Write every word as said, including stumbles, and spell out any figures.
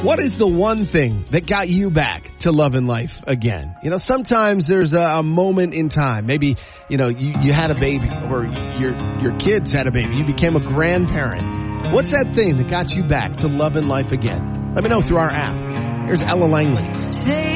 What is the one thing that got you back to loving life again? You know, sometimes there's a, a moment in time. Maybe, you know, you, you had a baby or your your kids had a baby. You became a grandparent. What's that thing that got you back to loving life again? Let me know through our app. Here's Ella Langley.